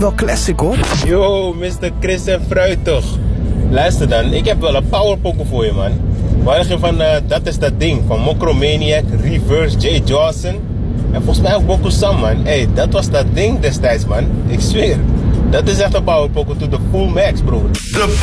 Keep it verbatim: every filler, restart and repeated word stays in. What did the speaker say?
Wel classic hoor. Yo, mister Chris en Fruit toch. Luister dan, ik heb wel een powerpoker voor je man. Waar je van, uh, dat is dat ding, van Mokromaniac, Reverse, Jay Johnson. En volgens mij ook Boku Sam man. Hey, dat was dat ding destijds man. Ik zweer. Dat is echt een powerpoker to the full max bro.